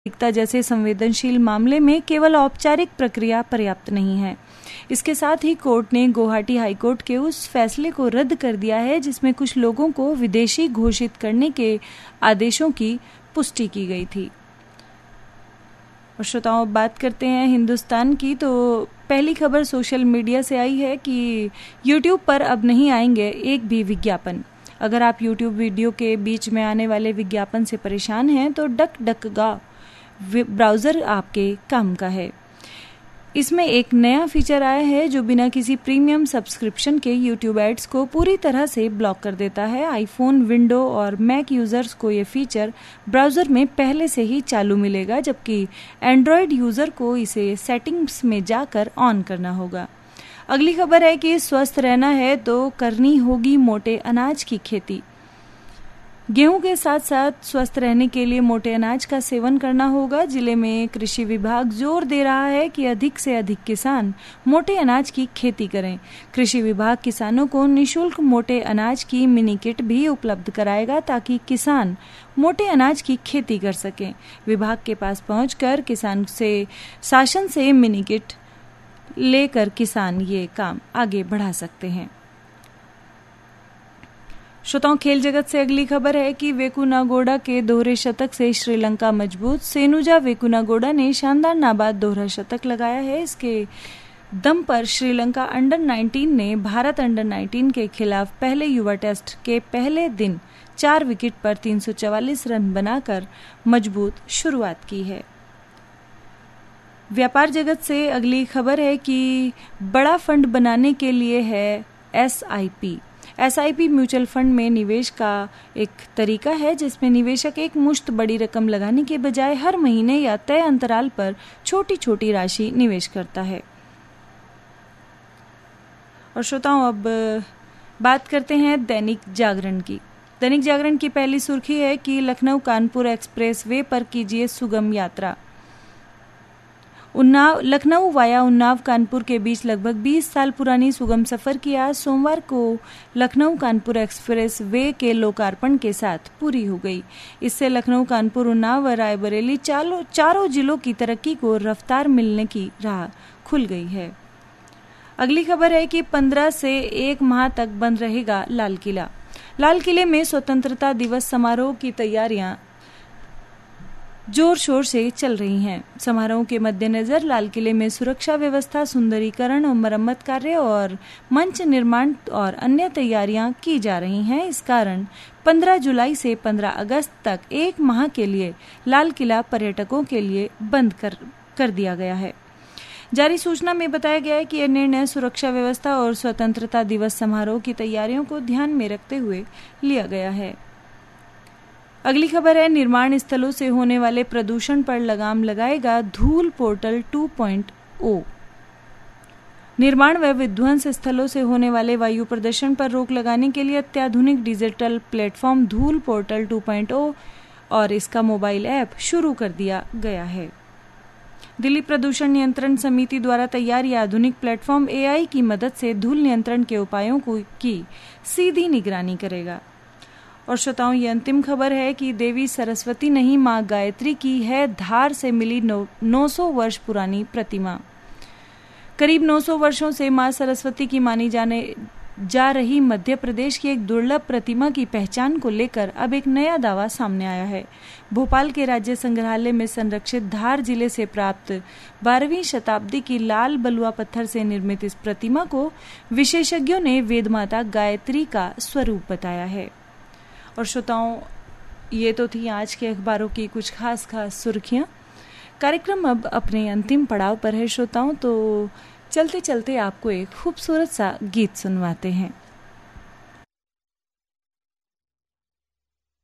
नागरिकता जैसे संवेदनशील मामले में केवल औपचारिक प्रक्रिया पर्याप्त नहीं है। इसके साथ ही कोर्ट ने गुवाहाटी हाईकोर्ट के उस फैसले को रद्द कर दिया है जिसमें कुछ लोगों को विदेशी घोषित करने के आदेशों की पुष्टि की गई थी। और श्रोताओं, बात करते हैं हिंदुस्तान की, तो पहली खबर सोशल मीडिया से आई है कि यूट्यूब पर अब नहीं आएंगे एक भी विज्ञापन। अगर आप यूट्यूब वीडियो के बीच में आने वाले विज्ञापन से परेशान हैं तो डक ब्राउजर आपके काम का है। इसमें एक नया फीचर आया है जो बिना किसी प्रीमियम सब्सक्रिप्शन के यूट्यूब एड्स को पूरी तरह से ब्लॉक कर देता है। आईफोन, विंडो और मैक यूजर्स को ये फीचर ब्राउजर में पहले से ही चालू मिलेगा, जबकि एंड्रॉयड यूजर को इसे सेटिंग्स में जाकर ऑन करना होगा। अगली खबर है कि स्वस्थ रहना है तो करनी होगी मोटे अनाज की खेती। गेहूं के साथ साथ स्वस्थ रहने के लिए मोटे अनाज का सेवन करना होगा। जिले में कृषि विभाग जोर दे रहा है कि अधिक से अधिक किसान मोटे अनाज की खेती करें। कृषि विभाग किसानों को निःशुल्क मोटे अनाज की मिनी किट भी उपलब्ध कराएगा ताकि किसान मोटे अनाज की खेती कर सकें। विभाग के पास पहुंचकर किसान से शासन से मिनी किट लेकर किसान ये काम आगे बढ़ा सकते हैं। श्रोताओं, खेल जगत से अगली खबर है कि वेकुनागोडा के दोहरे शतक से श्रीलंका मजबूत। सेनुजा वेकुनागोडा ने शानदार नाबाद दोहरा शतक लगाया है। इसके दम पर श्रीलंका अंडर 19 ने भारत अंडर 19 के खिलाफ पहले युवा टेस्ट के पहले दिन 4 विकेट पर 344 रन बनाकर मजबूत शुरुआत की है। व्यापार जगत से अगली खबर है कि बड़ा फंड बनाने के लिए है एसआईपी म्यूचुअल फंड में निवेश का एक तरीका है जिसमें निवेशक एक मुश्त बड़ी रकम लगाने के बजाय हर महीने या तय अंतराल पर छोटी छोटी राशि निवेश करता है। और श्रोताओं, अब बात करते हैं दैनिक जागरण की। दैनिक जागरण की पहली सुर्खी है कि लखनऊ कानपुर एक्सप्रेस वे पर कीजिए सुगम यात्रा। लखनऊ वाया उन्नाव कानपुर के बीच लगभग 20 साल पुरानी सुगम सफर की आज सोमवार को लखनऊ कानपुर एक्सप्रेस वे के लोकार्पण के साथ पूरी हो गई। इससे लखनऊ कानपुर उन्नाव व रायबरेली चारों जिलों की तरक्की को रफ्तार मिलने की राह खुल गई है। अगली खबर है कि 15 से 1 माह तक बंद रहेगा लाल किला। लाल किले में स्वतंत्रता दिवस समारोह की तैयारियां जोर शोर से चल रही हैं। समारोह के मद्देनजर लाल किले में सुरक्षा व्यवस्था, सुंदरीकरण और मरम्मत कार्य और मंच निर्माण और अन्य तैयारियां की जा रही हैं। इस कारण 15 जुलाई से 15 अगस्त तक 1 माह के लिए लाल किला पर्यटकों के लिए बंद कर दिया गया है। जारी सूचना में बताया गया है कि यह निर्णय सुरक्षा व्यवस्था और स्वतंत्रता दिवस समारोह की तैयारियों को ध्यान में रखते हुए लिया गया है। अगली खबर है निर्माण स्थलों से होने वाले प्रदूषण पर लगाम लगाएगा धूल पोर्टल 2.0। निर्माण व विध्वंस स्थलों से होने वाले वायु प्रदूषण पर रोक लगाने के लिए अत्याधुनिक डिजिटल प्लेटफॉर्म धूल पोर्टल 2.0 और इसका मोबाइल ऐप शुरू कर दिया गया है। दिल्ली प्रदूषण नियंत्रण समिति द्वारा तैयार यह आधुनिक प्लेटफॉर्म एआई की मदद से धूल नियंत्रण के उपायों की सीधी निगरानी करेगा। और श्रोताओं, ये अंतिम खबर है कि देवी सरस्वती नहीं, मां गायत्री की है धार से मिली 900 वर्ष पुरानी प्रतिमा। करीब 900 वर्षों से मां सरस्वती की मानी जा रही मध्य प्रदेश की एक दुर्लभ प्रतिमा की पहचान को लेकर अब एक नया दावा सामने आया है। भोपाल के राज्य संग्रहालय में संरक्षित धार जिले से प्राप्त 12वीं शताब्दी की लाल बलुआ पत्थर से निर्मित इस प्रतिमा को विशेषज्ञों ने वेदमाता गायत्री का स्वरूप बताया है। और श्रोताओं, ये तो थी आज के अखबारों की कुछ खास सुर्खियां। कार्यक्रम अब अपने अंतिम पड़ाव पर है श्रोताओं, तो चलते चलते आपको एक खूबसूरत सा गीत सुनवाते हैं।